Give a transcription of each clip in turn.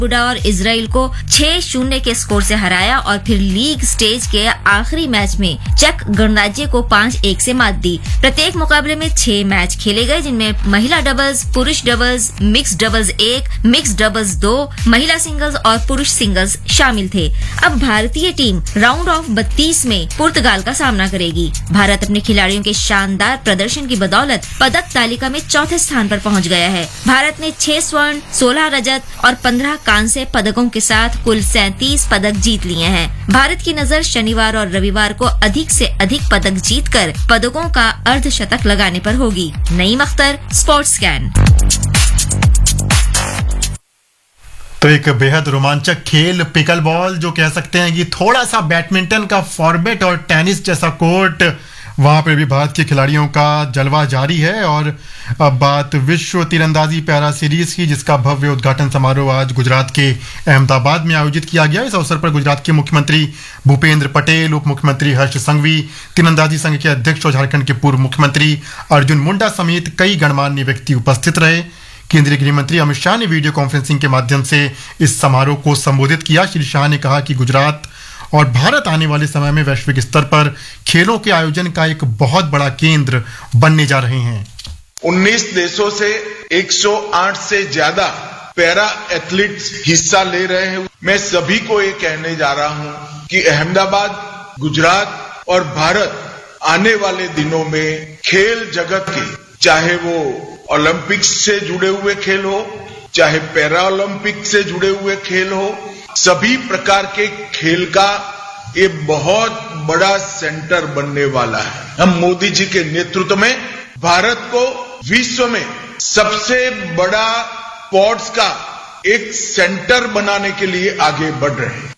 Barbuda और Israel को 6-0 के स्कोर से हराया और फिर लीग स्टेज के आखिरी मैच में चेक गणराज्य को 5-1 से मात दी। प्रत्येक मुकाबले में 6 मैच खेले गए, जिनमें महिला डबल्स, पुरुष doubles, mix doubles 1, mix doubles 2, महिला सिंगल्स और पुरुष सिंगल्स शामिल थे। अब भारतीय टीम राउंड ऑफ 32 में पुर्तगाल का सामना करेगी। भारत अपने खिलाड़ियों के शानदार प्रदर्शन की बदौलत पदक तालिका में चौथे स्थान पर पहुंच गया है। भारत ने 6 स्वर्ण, 16 रजत और 15 कांस्य पदकों के साथ कुल 37 पदक जीत लिए हैं। भारत की नजर शनिवार और रविवार को अधिक से अधिक पदक जीतकर पदकों का अर्धशतक लगाने पर होगी। Naeem Akhtar, sports scan. तो एक बेहद रोमांचक खेल पिकल बॉल, जो कह सकते हैं कि थोड़ा सा बैडमिंटन का फॉर्मेट और टेनिस जैसा कोर्ट, वहां पर भी भारत के खिलाड़ियों का जलवा जारी है। और अब बात विश्व तीरंदाजी पैरा सीरीज की, जिसका भव्य उद्घाटन समारोह आज गुजरात के अहमदाबाद में आयोजित किया गया। इस अवसर पर गुजरात के मुख्यमंत्री भूपेंद्र पटेल, उप मुख्यमंत्री हर्ष संघवी, तीरंदाजी संघ के अध्यक्ष और झारखंड के पूर्व मुख्यमंत्री अर्जुन मुंडा समेत कई गणमान्य व्यक्ति उपस्थित रहे। केंद्रीय गृह मंत्री अमित शाह ने वीडियो कॉन्फ्रेंसिंग के माध्यम से इस समारोह को संबोधित किया। श्री शाह ने कहा कि गुजरात और भारत आने वाले समय में वैश्विक स्तर पर खेलों के आयोजन का एक बहुत बड़ा केंद्र बनने जा रहे हैं। 19 देशों से 108 से ज्यादा पैरा एथलीट्स हिस्सा ले रहे हैं। मैं सभी को ये कहने जा रहा हूं कि अहमदाबाद, गुजरात और भारत आने वाले दिनों में खेल जगत के, चाहे वो ओलंपिक्स से जुड़े हुए खेल हो, चाहे पैरा ओलंपिक से जुड़े हुए खेल हो, सभी प्रकार के खेल का ये बहुत बड़ा सेंटर बनने वाला है। हम मोदी जी के नेतृत्व में भारत को विश्व में सबसे बड़ा स्पोर्ट्स का एक सेंटर बनाने के लिए आगे बढ़ रहे हैं।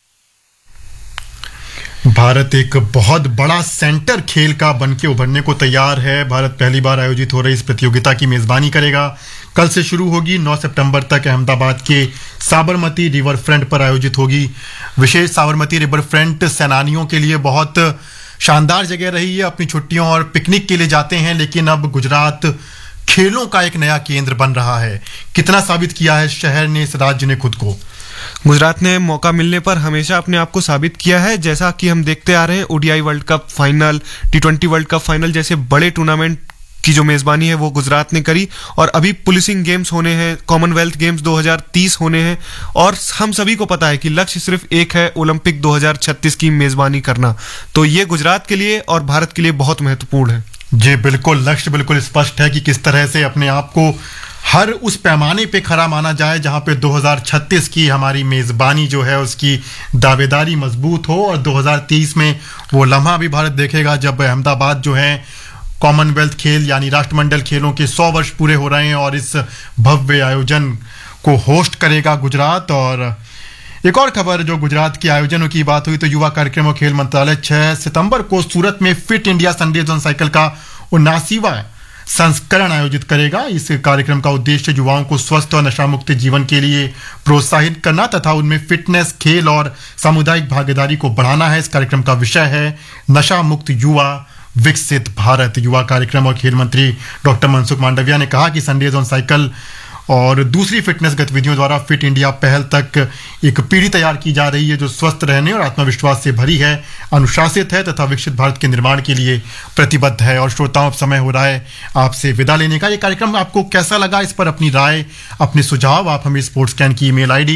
भारत एक बहुत बड़ा सेंटर खेल का बन के उभरने को तैयार है। भारत पहली बार आयोजित हो रही इस प्रतियोगिता की मेजबानी करेगा। कल से शुरू होगी, 9 सितंबर तक अहमदाबाद के साबरमती रिवर फ्रंट पर आयोजित होगी। विशेष साबरमती रिवर फ्रंट सैलानियों के लिए बहुत शानदार जगह रही है। अपनी छुट्टियों और पिकनिक के लिए जाते हैं, लेकिन अब गुजरात खेलों का एक नया केंद्र बन रहा है। कितना साबित किया है शहर ने, इस राज्य ने खुद को। गुजरात ने मौका मिलने पर हमेशा अपने आप को साबित किया है। जैसा कि हम देखते आ रहे हैं, ODI world cup final, T20 world cup final जैसे बड़े टूर्नामेंट की जो मेजबानी है वो गुजरात ने करी। और अभी पुलिसिंग गेम्स होने हैं, कॉमनवेल्थ गेम्स 2030 होने हैं, और हम सभी को पता है कि लक्ष्य सिर्फ एक है, ओलंपिक 2036 की मेजबानी करना। तो ये गुजरात के लिए और भारत के लिए बहुत महत्वपूर्ण है। जी बिल्कुल, लक्ष्य बिल्कुल स्पष्ट है कि किस तरह से अपने आप को हर उस पैमाने पे खड़ा माना जाए जहां पे 2036 की हमारी मेजबानी जो है उसकी दावेदारी मजबूत हो। और 2030 में वो लम्हा भी भारत देखेगा जब अहमदाबाद जो है कॉमनवेल्थ खेल यानी राष्ट्रमंडल खेलों के 100 वर्ष पूरे हो रहे हैं, और इस भव्य आयोजन को होस्ट करेगा गुजरात। और एक और खबर, जो गुजरात के आयोजनों की बात हुई तो युवा कार्यक्रम और खेल मंत्रालय 6 सितंबर को सूरत में fit India Sundays on cycle का 79वां संस्करण आयोजित करेगा। इस कार्यक्रम का उद्देश्य युवाओं को स्वस्थ और नशा मुक्त जीवन के लिए प्रोत्साहित करना तथा उनमें फिटनेस, खेल और सामुदायिक भागीदारी को बढ़ाना है। इस कार्यक्रम का विषय है नशा मुक्त युवा, विकसित भारत। युवा कार्यक्रम और खेल मंत्री डॉक्टर मनसुख मांडविया ने कहा कि संडेज ऑन साइकिल और दूसरी फिटनेस गतिविधियों द्वारा फिट इंडिया पहल तक एक पीढ़ी तैयार की जा रही है जो स्वस्थ रहने और आत्मविश्वास से भरी है, अनुशासित है तथा विकसित भारत के निर्माण के लिए प्रतिबद्ध है। और श्रोताओं, अब समय हो रहा है आपसे विदा लेने का। ये कार्यक्रम आपको कैसा लगा, इस पर अपनी राय, अपने सुझाव आप हमें स्पोर्ट्स कैन की ईमेल आईडी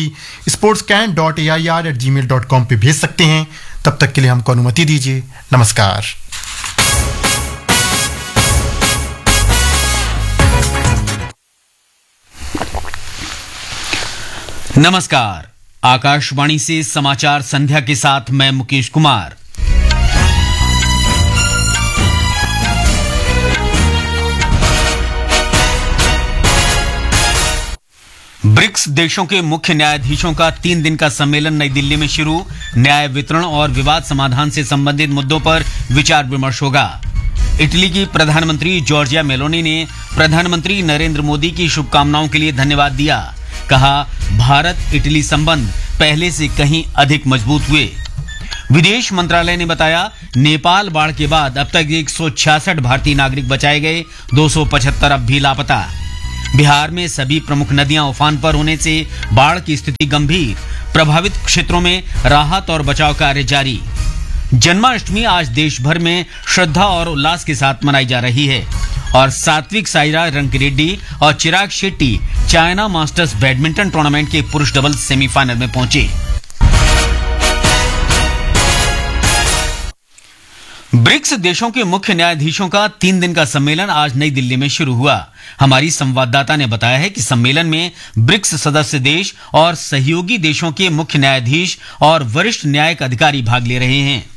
sportscan.air@gmail.com पे भेज सकते हैं। तब तक के लिए हमको अनुमति दीजिए। नमस्कार। नमस्कार, आकाशवाणी से समाचार संध्या के साथ मैं मुकेश कुमार। ब्रिक्स देशों के मुख्य न्यायाधीशों का 3 दिन का सम्मेलन नई दिल्ली में शुरू। न्याय वितरण और विवाद समाधान से संबंधित मुद्दों पर विचार विमर्श होगा। इटली की प्रधानमंत्री जॉर्जिया मेलोनी ने प्रधानमंत्री नरेंद्र मोदी की शुभकामनाओं के लिए धन्यवाद दिया। कहा, भारत इटली संबंध पहले से कहीं अधिक मजबूत हुए। विदेश मंत्रालय ने बताया, नेपाल बाढ़ के बाद अब तक 166 भारतीय नागरिक बचाए गए, 275 अब भी लापता। बिहार में सभी प्रमुख नदियां उफान पर होने से बाढ़ की स्थिति गंभीर, प्रभावित क्षेत्रों में राहत और बचाव कार्य जारी। जन्माष्टमी आज देश भर में श्रद्धा और उल्लास के साथ मनाई जा रही है और सात्विक साईराज रंकिरेड्डी और Chirag Shetty China masters badminton tournament के पुरुष डबल्स सेमीफाइनल में पहुंचे। ब्रिक्स देशों के मुख्य न्यायाधीशों का 3 दिन का सम्मेलन आज नई दिल्ली में शुरू हुआ। हमारी संवाददाता ने बताया है कि सम्मेलन में ब्रिक्स सदस्य देश और सहयोगी देशों के मुख्य न्यायाधीश और वरिष्ठ न्यायिक अधिकारी भाग ले रहे हैं।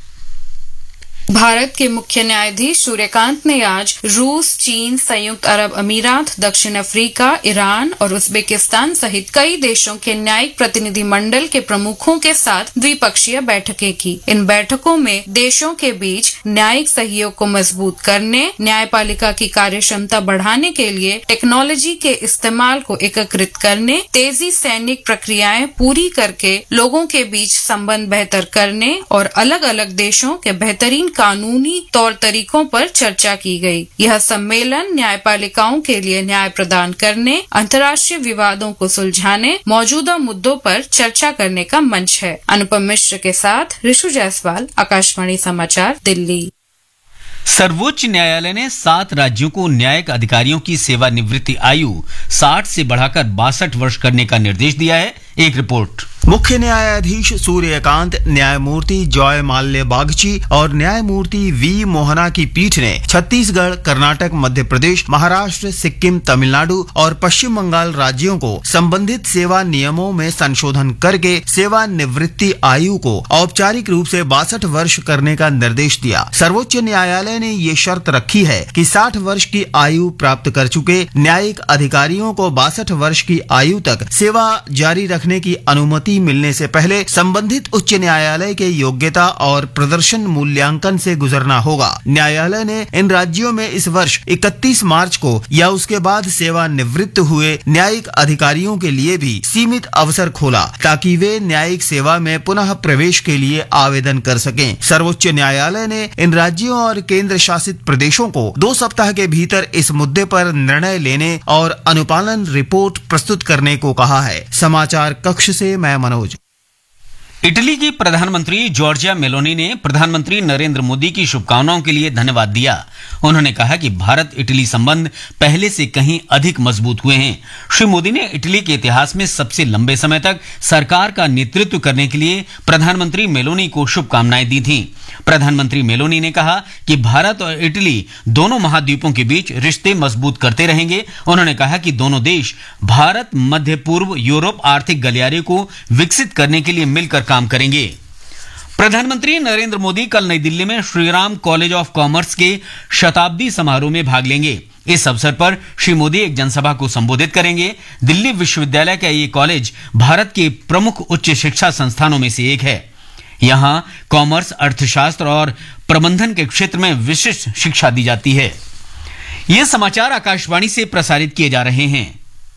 भारत के मुख्य न्यायाधीश सूर्यकांत ने आज रूस, चीन, संयुक्त अरब अमीरात, दक्षिण अफ्रीका, ईरान और उज्बेकिस्तान सहित कई देशों के न्यायिक प्रतिनिधि मंडल के प्रमुखों के साथ द्विपक्षीय बैठकें की। इन बैठकों में देशों के बीच न्यायिक सहयोग को मजबूत करने, न्यायपालिका की कार्यक्षमता बढ़ाने के लिए टेक्नोलॉजी के इस्तेमाल को एकीकृत करने, तेजी सैनिक प्रक्रियाएं पूरी करके लोगों के बीच संबंध बेहतर करने और अलग अलग देशों के बेहतरीन कानूनी तौर तरीकों पर चर्चा की गई। यह सम्मेलन न्यायपालिकाओं के लिए न्याय प्रदान करने, अंतर्राष्ट्रीय विवादों को सुलझाने, मौजूदा मुद्दों पर चर्चा करने का मंच है। अनुपम मिश्र के साथ ऋषु जायसवाल, आकाशवाणी समाचार, दिल्ली। सर्वोच्च न्यायालय ने 7 राज्यों को न्यायिक अधिकारियों की सेवानिवृत्ति आयु 60 से बढ़ाकर 62 वर्ष करने का निर्देश दिया है। एक रिपोर्ट। मुख्य न्यायाधीश सूर्यकांत, न्यायमूर्ति जॉय माल्य बागची और न्यायमूर्ति वी मोहना की पीठ ने छत्तीसगढ़, कर्नाटक, मध्य प्रदेश, महाराष्ट्र, सिक्किम, तमिलनाडु और पश्चिम बंगाल राज्यों को संबंधित सेवा नियमों में संशोधन करके सेवानिवृत्ति आयु को औपचारिक रूप से 62 वर्ष करने का निर्देश दिया। सर्वोच्च न्यायालय ने ये शर्त रखी है कि 60 वर्ष की आयु प्राप्त कर चुके न्यायिक अधिकारियों को 62 वर्ष की आयु तक सेवा जारी रखने की अनुमति मिलने से पहले संबंधित उच्च न्यायालय के योग्यता और प्रदर्शन मूल्यांकन से गुजरना होगा। न्यायालय ने इन राज्यों में इस वर्ष 31 मार्च को या उसके बाद सेवानिवृत्त हुए न्यायिक अधिकारियों के लिए भी सीमित अवसर खोला ताकि वे न्यायिक सेवा में पुनः प्रवेश के लिए आवेदन कर सकें। सर्वोच्च न्यायालय ने इन राज्यों और केंद्र शासित प्रदेशों को 2 सप्ताह के भीतर इस मुद्दे पर निर्णय लेने और अनुपालन रिपोर्ट प्रस्तुत करने को कहा है। समाचार कक्ष से मैं मनोज। इटली की प्रधानमंत्री जॉर्जिया मेलोनी ने प्रधानमंत्री नरेंद्र मोदी की शुभकामनाओं के लिए धन्यवाद दिया। उन्होंने कहा कि भारत इटली संबंध पहले से कहीं अधिक मजबूत हुए हैं। श्री मोदी ने इटली के इतिहास में सबसे लंबे समय तक सरकार का नेतृत्व करने के लिए प्रधानमंत्री मेलोनी को शुभकामनाएं दी थीं। प्रधानमंत्री मेलोनी ने कहा कि भारत और इटली दोनों महाद्वीपों के बीच रिश्ते मजबूत करते रहेंगे। उन्होंने कहा कि दोनों देश भारत, मध्य पूर्व, यूरोप आर्थिक गलियारे को विकसित करने के लिए मिलकर काम करेंगे। प्रधानमंत्री नरेंद्र मोदी कल नई दिल्ली में श्रीराम कॉलेज ऑफ कॉमर्स के शताब्दी समारोह में भाग लेंगे। इस अवसर पर श्री मोदी एक जनसभा को संबोधित करेंगे। दिल्ली विश्वविद्यालय का ये कॉलेज भारत के प्रमुख उच्च शिक्षा संस्थानों में से एक है। यहां कॉमर्स, अर्थशास्त्र और प्रबंधन के क्षेत्र में विशिष्ट शिक्षा दी जाती है। ये समाचार आकाशवाणी से प्रसारित किए जा रहे हैं।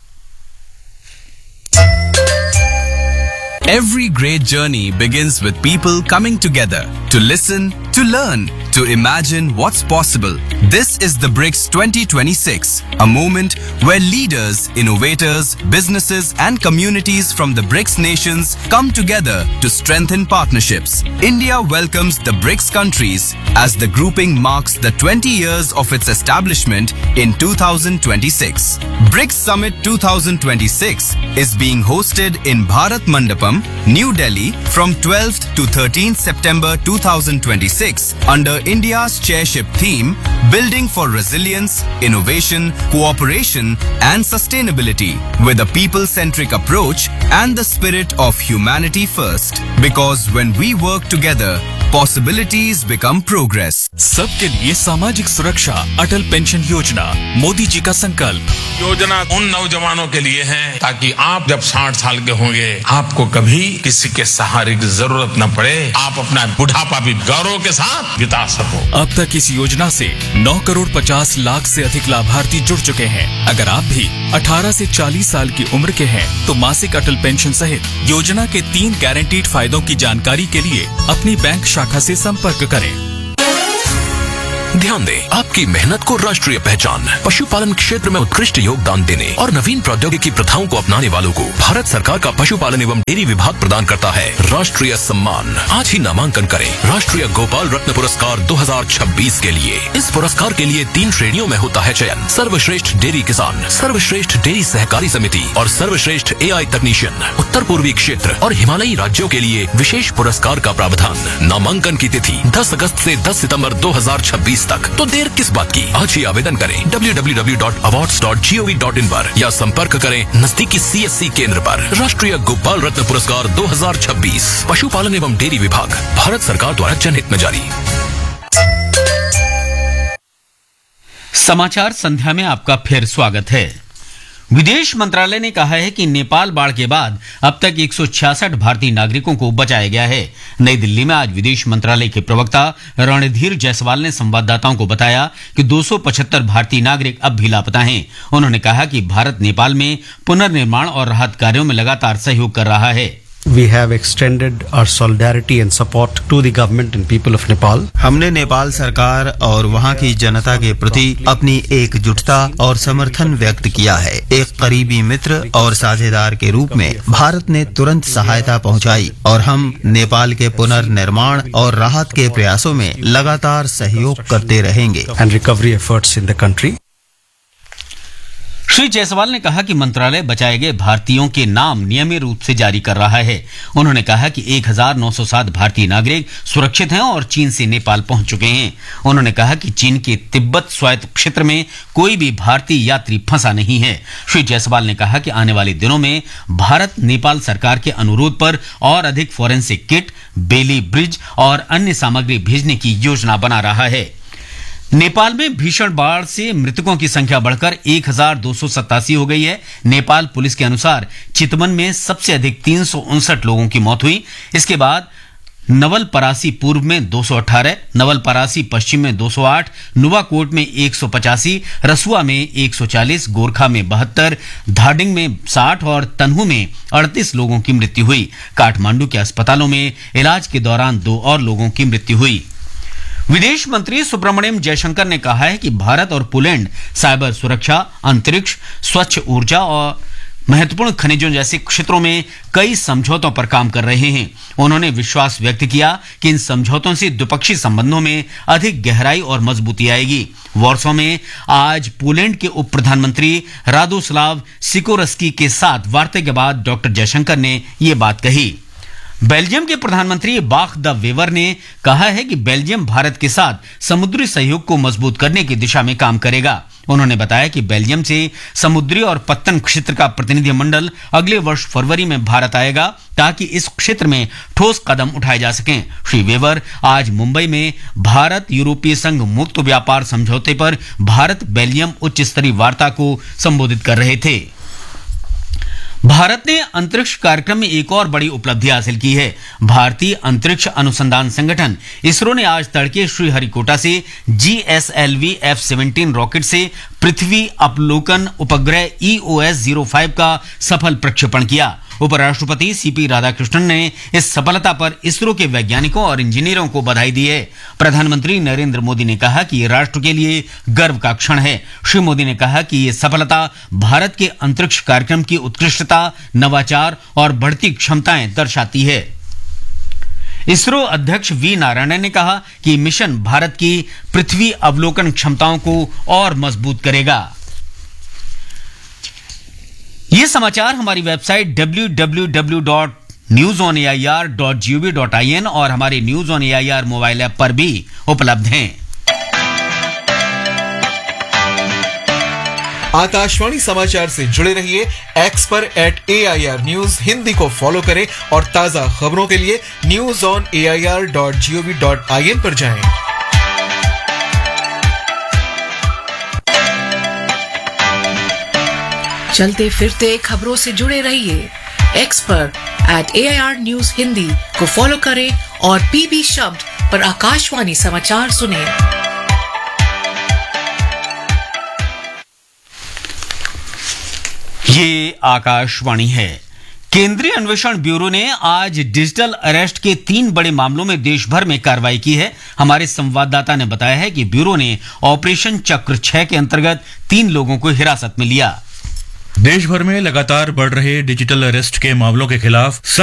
Every great journey begins with people coming together to listen, to learn, to imagine what's possible. This is the BRICS 2026, a moment where leaders, innovators, businesses and communities from the BRICS nations come together to strengthen partnerships. India welcomes the BRICS countries as the grouping marks the 20 years of its establishment in 2026. BRICS Summit 2026 is being hosted in Bharat Mandapam, New Delhi from 12th to 13th September 2026 under India's chairship theme Building for Resilience, Innovation, Cooperation and Sustainability with a people-centric approach and the spirit of humanity first. Because when we work together, possibilities become progress. सबके लिए सामाजिक सुरक्षा अटल pension योजना, मोदी जी का संकल्प। योजना उन नौजवानों के लिए है ताकि आप जब 60 साल के होंगे आपको कभी किसी के सहारे की जरूरत न पड़े, आप अपना बुढ़ापा भी गौरव के साथ बिता सको। अब तक इस योजना से 9 करोड़ 50 लाख से अधिक लाभार्थी जुड़ चुके हैं। अगर आप भी 18 से 40 साल की उम्र के हैं तो मासिक अटल पेंशन सहित योजना के 3 गारंटीड फायदों की जानकारी के लिए अपनी बैंक शाखा से संपर्क करें। ध्यान दें, आपकी मेहनत को राष्ट्रीय पहचान, पशुपालन क्षेत्र में उत्कृष्ट योगदान देने और नवीन प्रौद्योगिकी प्रथाओं को अपनाने वालों को भारत सरकार का पशुपालन एवं डेयरी विभाग प्रदान करता है राष्ट्रीय सम्मान। आज ही नामांकन करें राष्ट्रीय गोपाल रत्न पुरस्कार 2026 के लिए। इस पुरस्कार के लिए 3 श्रेणियों में होता है चयन: सर्वश्रेष्ठ डेयरी किसान, सर्वश्रेष्ठ डेयरी सहकारी समिति और सर्वश्रेष्ठ AI तकनीशियन। उत्तर पूर्वी क्षेत्र और हिमालयी राज्यों के लिए विशेष पुरस्कार का प्रावधान। नामांकन की तिथि 10 अगस्त से 10 सितंबर 2026 तक। तो देर किस बात की, आज ही आवेदन करें www.awards.gov.in पर या संपर्क करें नजदीकी CSC केंद्र पर। राष्ट्रीय गोपाल रत्न पुरस्कार 2026 पशुपालन एवं डेयरी विभाग, भारत सरकार द्वारा जनहित में जारी। समाचार संध्या में आपका फिर स्वागत है। विदेश मंत्रालय ने कहा है कि नेपाल बाढ़ के बाद अब तक 166 भारतीय नागरिकों को बचाया गया है। नई दिल्ली में आज विदेश मंत्रालय के प्रवक्ता रणधीर जायसवाल ने संवाददाताओं को बताया कि 275 भारतीय नागरिक अब भी लापता हैं। उन्होंने कहा कि भारत नेपाल में पुनर्निर्माण और राहत कार्यों में लगातार सहयोग कर रहा है। We have extended our solidarity and support to the government and people of Nepal. हमने नेपाल सरकार और वहाँ की जनता के प्रति अपनी एकजुटता और समर्थन व्यक्त किया है। एक करीबी मित्र और साझेदार के रूप में भारत ने तुरंत सहायता पहुँचाई और हम नेपाल के पुनर्निर्माण और राहत के प्रयासों में लगातार सहयोग करते रहेंगे। And recovery efforts in the country. Shri Jaiswal ने कहा कि मंत्रालय बचाए गए भारतीयों के नाम नियमित रूप से जारी कर रहा है। उन्होंने कहा कि 1907 भारतीय नागरिक सुरक्षित हैं और चीन से नेपाल पहुंच चुके हैं। उन्होंने कहा कि चीन के तिब्बत स्वायत्त क्षेत्र में कोई भी भारतीय यात्री फंसा नहीं है। श्री जायसवाल ने कहा कि आने वाले दिनों में भारत नेपाल सरकार के अनुरोध पर और अधिक फोरेंसिक किट, बेली ब्रिज और अन्य सामग्री भेजने की योजना बना रहा है। नेपाल में भीषण बाढ़ से मृतकों की संख्या बढ़कर 1287 हो गई है। नेपाल पुलिस के अनुसार चितवन में सबसे अधिक 359 लोगों की मौत हुई। इसके बाद नवलपरासी पूर्व में 218, नवलपरासी पश्चिम में 208, नुवाकोट में 185, रसुआ में 140, गोरखा में 72, धाडिंग में 60 और तन्हू में 38 लोगों की मृत्यु हुई। काठमांडू के अस्पतालों में इलाज के दौरान 2 और लोगों की मृत्यु हुई। विदेश मंत्री सुब्रमण्यम जयशंकर ने कहा है कि भारत और पोलैंड साइबर सुरक्षा, अंतरिक्ष, स्वच्छ ऊर्जा और महत्वपूर्ण खनिजों जैसे क्षेत्रों में कई समझौतों पर काम कर रहे हैं। उन्होंने विश्वास व्यक्त किया कि इन समझौतों से द्विपक्षीय संबंधों में अधिक गहराई और मजबूती आएगी। वॉर्सो में आज पोलैंड के उप प्रधानमंत्री रादोस्लाव सिकोरस्की के साथ वार्ता के बाद डॉक्टर जयशंकर ने ये बात कही। बेल्जियम के प्रधानमंत्री बाख द वेवर ने कहा है कि बेल्जियम भारत के साथ समुद्री सहयोग को मजबूत करने की दिशा में काम करेगा। उन्होंने बताया कि बेल्जियम से समुद्री और पत्तन क्षेत्र का प्रतिनिधिमंडल अगले वर्ष फरवरी में भारत आएगा ताकि इस क्षेत्र में ठोस कदम उठाए जा सकें। श्री वेवर आज मुंबई में भारत यूरोपीय संघ मुक्त व्यापार समझौते पर भारत बेल्जियम उच्च स्तरीय वार्ता को संबोधित कर रहे थे। भारत ने अंतरिक्ष कार्यक्रम में एक और बड़ी उपलब्धि हासिल की है। भारतीय अंतरिक्ष अनुसंधान संगठन इसरो ने आज तड़के श्रीहरिकोटा से GSLV F-17 रॉकेट से पृथ्वी अवलोकन उपग्रह EOS-05 का सफल प्रक्षेपण किया। उपराष्ट्रपति CP राधाकृष्णन ने इस सफलता पर इसरो के वैज्ञानिकों और इंजीनियरों को बधाई दी है। प्रधानमंत्री नरेंद्र मोदी ने कहा कि ये राष्ट्र के लिए गर्व का क्षण है। श्री मोदी ने कहा कि ये सफलता भारत के अंतरिक्ष कार्यक्रम की उत्कृष्टता, नवाचार और बढ़ती क्षमताएं दर्शाती है। इसरो अध्यक्ष V नारायणन ने कहा कि मिशन भारत की पृथ्वी अवलोकन क्षमताओं को और मजबूत करेगा। ये समाचार हमारी वेबसाइट www.newsonair.gov.in और हमारे news on AIR mobile app पर भी उपलब्ध हैं। आकाशवाणी समाचार से जुड़े रहिए। एक्स पर @AIR न्यूज हिंदी को फॉलो करें और ताजा खबरों के लिए newsonair.gov.in पर जाएं। चलते फिरते खबरों से जुड़े रहिए। एक्स पर @AIR न्यूज हिंदी को फॉलो करें और PB शब्द पर आकाशवाणी समाचार सुनें। ये आकाशवाणी है। केंद्रीय अन्वेषण ब्यूरो ने आज डिजिटल अरेस्ट के 3 बड़े मामलों में देश भर में कार्रवाई की है। हमारे संवाददाता ने बताया है कि ब्यूरो ने ऑपरेशन चक्र 6 के अंतर्गत 3 लोगों को हिरासत में लिया। देश भर में लगातार बढ़ रहे डिजिटल अरेस्ट के मामलों के खिलाफ